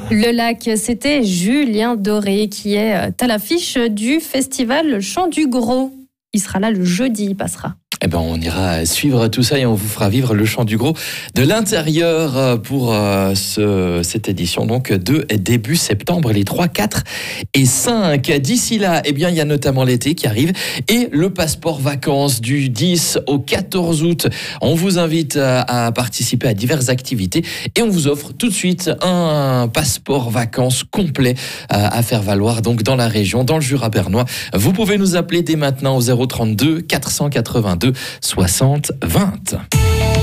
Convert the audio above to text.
Le lac, c'était Julien Doré qui est à l'affiche du festival Chant du Gros. Il sera là le jeudi, il passera. Eh ben, on ira suivre tout ça et on vous fera vivre le Chant du Gros de l'intérieur pour cette édition donc de début septembre, les 3, 4 et 5. D'ici là, eh bien, il y a notamment l'été qui arrive et le passeport vacances du 10 au 14 août. On vous invite à participer à diverses activités et on vous offre tout de suite un passeport vacances complet à faire valoir donc dans la région, dans le Jura bernois. Vous pouvez nous appeler dès maintenant au 032 482 60 20.